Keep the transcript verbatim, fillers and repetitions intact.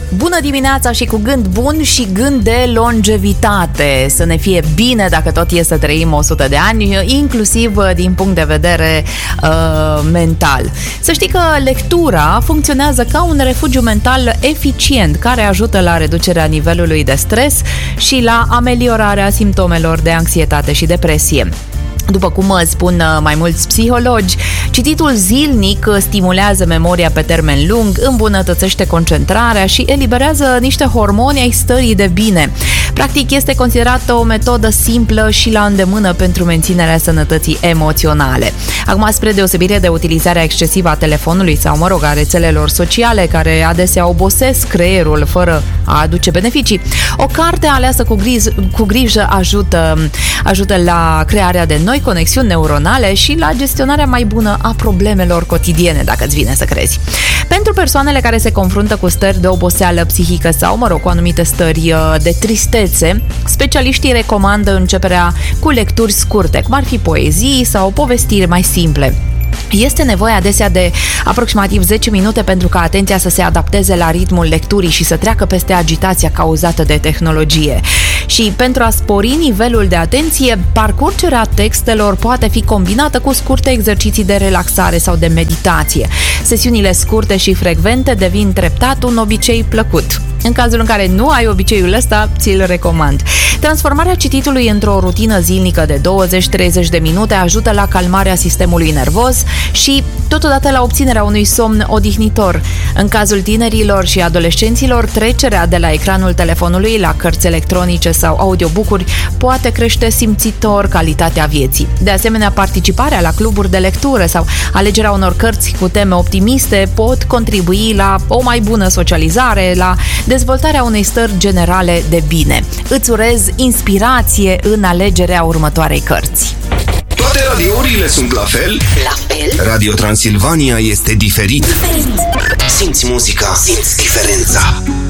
Bună dimineața și cu gând bun și gând de longevitate. Să ne fie bine dacă tot e să trăim o sută de ani, inclusiv din punct de vedere uh, mental. Să știi că lectura funcționează ca un refugiu mental eficient care ajută la reducerea nivelului de stres și la ameliorarea simptomelor de anxietate și depresie. După cum spun mai mulți psihologi, cititul zilnic stimulează memoria pe termen lung, îmbunătățește concentrarea și eliberează niște hormoni ai stării de bine. Practic, este considerată o metodă simplă și la îndemână pentru menținerea sănătății emoționale. Acum, spre deosebire de utilizarea excesivă a telefonului sau, mă rog, a rețelelor sociale, care adesea obosesc creierul fără a aduce beneficii, o carte aleasă cu, griz- cu grijă ajută, ajută la crearea de noi conexiuni neuronale și la gestionarea mai bună a problemelor cotidiene, dacă îți vine să crezi. Pentru persoanele care se confruntă cu stări de oboseală psihică sau, mă rog, cu anumite stări de tristețe, specialiștii recomandă începerea cu lecturi scurte, cum ar fi poezii sau povestiri mai simple. Este nevoie adesea de aproximativ zece minute pentru ca atenția să se adapteze la ritmul lecturii și să treacă peste agitația cauzată de tehnologie. Și pentru a spori nivelul de atenție, parcurgerea textelor poate fi combinată cu scurte exerciții de relaxare sau de meditație. Sesiunile scurte și frecvente devin treptat un obicei plăcut. În cazul în care nu ai obiceiul ăsta, ți-l recomand. Transformarea cititului într-o rutină zilnică de douăzeci-treizeci de minute ajută la calmarea sistemului nervos și totodată la obținerea unui somn odihnitor. În cazul tinerilor și adolescenților, trecerea de la ecranul telefonului la cărți electronice sau audiobook-uri poate crește simțitor calitatea vieții. De asemenea, participarea la cluburi de lectură sau alegerea unor cărți cu teme optimiste pot contribui la o mai bună socializare, la dezvoltarea unei stări generale de bine. Îți urez inspirație în alegerea următoarei cărți. Toate radiourile sunt la fel? La fel? Radio Transilvania este diferit. Diferit. Simți muzica, simți diferența.